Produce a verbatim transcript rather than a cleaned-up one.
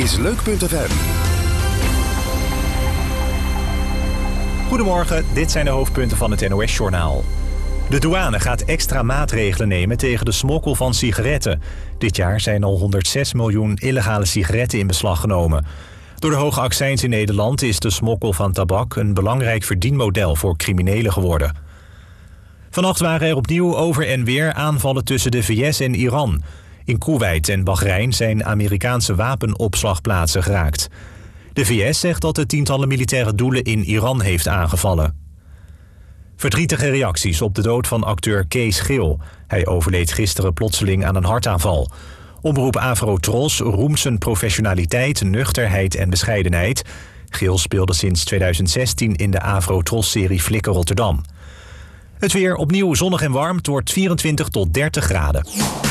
is leuk punt f m. Goedemorgen, dit zijn de hoofdpunten van het N O S-journaal. De douane gaat extra maatregelen nemen tegen de smokkel van sigaretten. Dit jaar zijn al honderdzes miljoen illegale sigaretten in beslag genomen. Door de hoge accijns in Nederland is de smokkel van tabak een belangrijk verdienmodel voor criminelen geworden. Vannacht waren er opnieuw over en weer aanvallen tussen de V S en Iran. In Koeweit en Bahrein zijn Amerikaanse wapenopslagplaatsen geraakt. De V S zegt dat het tientallen militaire doelen in Iran heeft aangevallen. Verdrietige reacties op de dood van acteur Kees Geel. Hij overleed gisteren plotseling aan een hartaanval. Omroep Afro-Tros roemt zijn professionaliteit, nuchterheid en bescheidenheid. Geel speelde sinds tweeduizend zestien in de Afro-Tros-serie Flikker Rotterdam. Het weer opnieuw zonnig en warm, het wordt vierentwintig tot dertig graden.